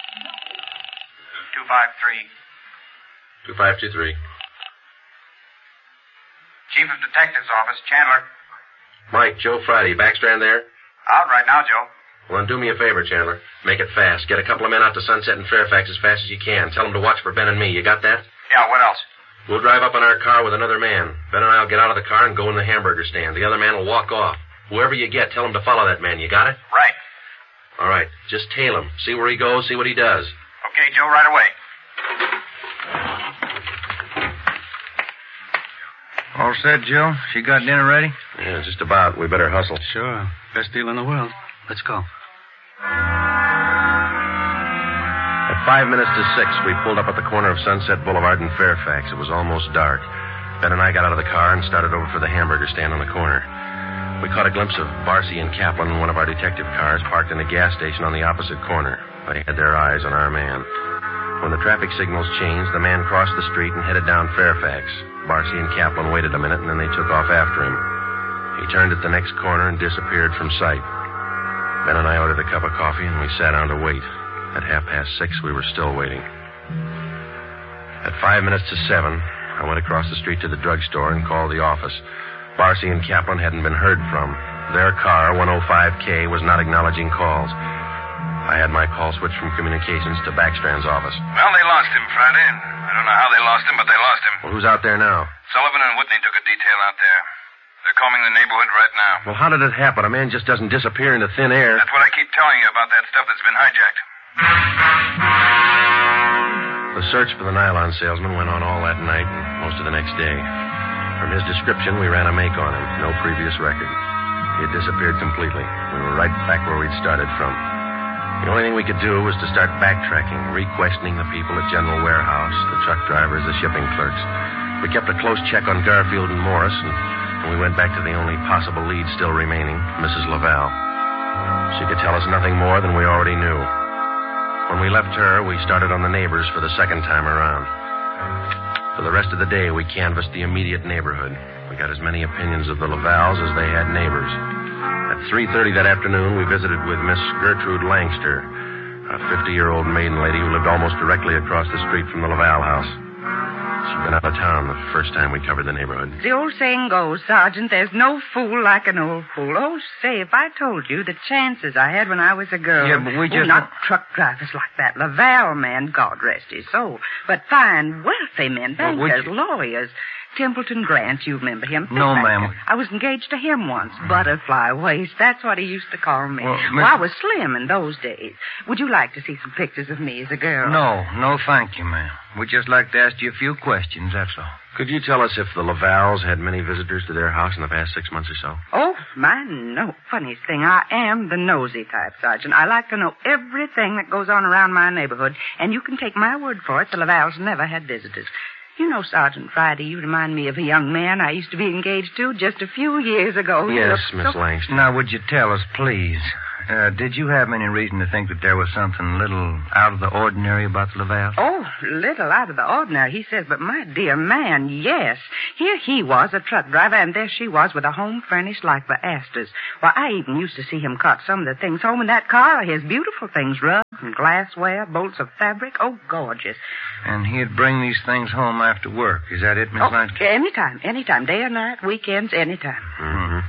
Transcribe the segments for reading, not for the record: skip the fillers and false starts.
253. 2523. Chief of Detectives Office, Chandler. Mike, Joe Friday. Backstrand there? Out right now, Joe. Well, then do me a favor, Chandler. Make it fast. Get a couple of men out to Sunset and Fairfax as fast as you can. Tell them to watch for Ben and me. You got that? Yeah, what else? We'll drive up in our car with another man. Ben and I will get out of the car and go in the hamburger stand. The other man will walk off. Whoever you get, tell him to follow that man. You got it? Right. All right. Just tail him. See where he goes, see what he does. Okay, Joe, right away. All set, Joe? She got dinner ready? Yeah, just about. We better hustle. Sure. Best deal in the world. Let's go. At 5 minutes to 6, we pulled up at the corner of Sunset Boulevard and Fairfax. It was almost dark. Ben and I got out of the car and started over for the hamburger stand on the corner. We caught a glimpse of Barcy and Kaplan in one of our detective cars parked in a gas station on the opposite corner. They had their eyes on our man. When the traffic signals changed, the man crossed the street and headed down Fairfax. Barcy and Kaplan waited a minute, and then they took off after him. He turned at the next corner and disappeared from sight. Ben and I ordered a cup of coffee, and we sat down to wait. At 6:30, we were still waiting. At 5 minutes to 7, I went across the street to the drugstore and called the office. Barcy and Kaplan hadn't been heard from. Their car, 105K, was not acknowledging calls. I had my call switched from communications to Backstrand's office. Well, they lost him Friday. I don't know how they lost him, but they lost him. Well, who's out there now? Sullivan and Whitney took a detail out there. They're combing the neighborhood right now. Well, how did it happen? A man just doesn't disappear into thin air. That's what I keep telling you about that stuff that's been hijacked. The search for the nylon salesman went on all that night and most of the next day. From his description, we ran a make on him. No previous record. He had disappeared completely. We were right back where we'd started from. The only thing we could do was to start backtracking, re-questioning the people at General Warehouse, the truck drivers, the shipping clerks. We kept a close check on Garfield and Morris, and we went back to the only possible lead still remaining, Mrs. Laval. She could tell us nothing more than we already knew. When we left her, we started on the neighbors for the second time around. For the rest of the day, we canvassed the immediate neighborhood. We got as many opinions of the Lavals as they had neighbors. At 3:30 that afternoon, we visited with Miss Gertrude Langster, a 50-year-old maiden lady who lived almost directly across the street from the Laval house. She'd been out of town the first time we covered the neighborhood. The old saying goes, Sergeant, there's no fool like an old fool. Oh, say, if I told you the chances I had when I was a girl. Yeah, but we just... not truck drivers like that. Laval man, God rest his soul. But fine, wealthy men, bankers, lawyers. Templeton Grant, you remember him? No, ma'am. I was engaged to him once. Butterfly waist, that's what he used to call me. Well, I was slim in those days. Would you like to see some pictures of me as a girl? No, thank you, ma'am. We'd just like to ask you a few questions, that's all. Could you tell us if the Lavals had many visitors to their house in the past 6 months or so? Oh, my, no. Funniest thing, I am the nosy type, Sergeant. I like to know everything that goes on around my neighborhood, and you can take my word for it, the Lavals never had visitors. You know, Sergeant Friday, you remind me of a young man I used to be engaged to just a few years ago. Yes, Miss Langston. Now, would you tell us, please, did you have any reason to think that there was something a little out of the ordinary about the Laval? Oh, little out of the ordinary, he says, but my dear man, yes. Here he was, a truck driver, and there she was with a home furnished like the Astors. Why, I even used to see him cart some of the things home in that car, his beautiful things, rugs and glassware, bolts of fabric. Oh, gorgeous. And he'd bring these things home after work. Is that it, Miss Langston? Anytime, day or night, weekends, anytime. Mm-hmm.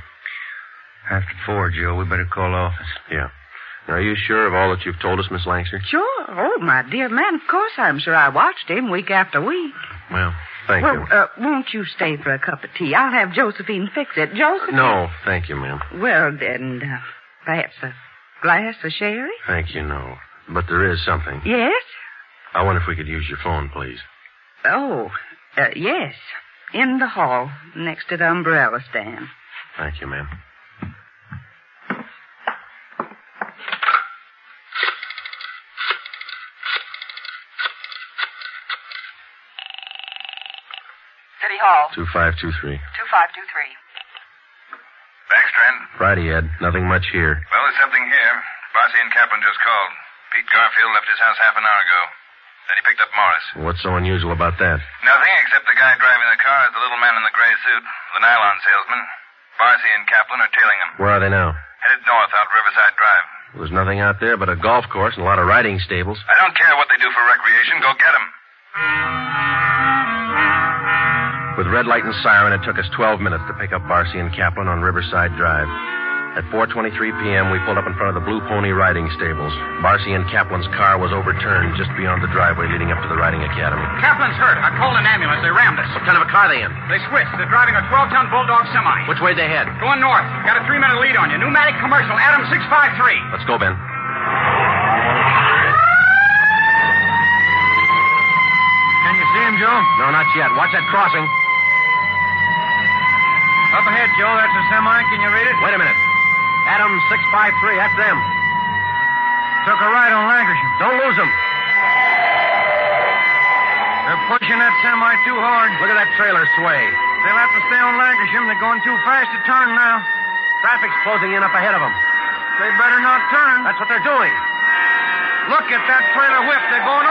After 4, Joe, we better call office. Yeah. Now, are you sure of all that you've told us, Miss Langster? Sure. Oh, my dear man, of course I'm sure. I watched him week after week. Well, thank you. Won't you stay for a cup of tea? I'll have Josephine fix it. Josephine? No, thank you, ma'am. Well, then, perhaps a glass of sherry? Thank you, no. But there is something. Yes? I wonder if we could use your phone, please. Oh, yes. In the hall, next to the umbrella stand. Thank you, ma'am. City Hall. 2523. 2523. Backstrand. Friday, Ed. Nothing much here. Well, there's something here. Barcy and Kaplan just called. Pete Garfield left his house half an hour ago. Then he picked up Morris. What's so unusual about that? Nothing except the guy driving the car is the little man in the gray suit, the nylon salesman. Barcy and Kaplan are tailing him. Where are they now? Headed north out Riverside Drive. There was nothing out there but a golf course and a lot of riding stables. I don't care what they do for recreation. Go get them. With red light and siren, it took us 12 minutes to pick up Barcy and Kaplan on Riverside Drive. At 4:23 p.m., we pulled up in front of the Blue Pony riding stables. Barcy and Kaplan's car was overturned just beyond the driveway leading up to the riding academy. Kaplan's hurt. I called an ambulance. They rammed us. What kind of a car are they in? They switched. They're driving a 12-ton Bulldog semi. Which way they head? Going north. Got a 3-minute lead on you. Pneumatic commercial. Adam 653. Let's go, Ben. Can you see him, Joe? No, not yet. Watch that crossing. Up ahead, Joe. That's a semi. Can you read it? Wait a minute. Adam 653. That's them. Took a ride on Lancashire. Don't lose them. They're pushing that semi too hard. Look at that trailer sway. They'll have to stay on Lancashire. They're going too fast to turn now. Traffic's closing in up ahead of them. They better not turn. That's what they're doing. Look at that trailer whip. They're going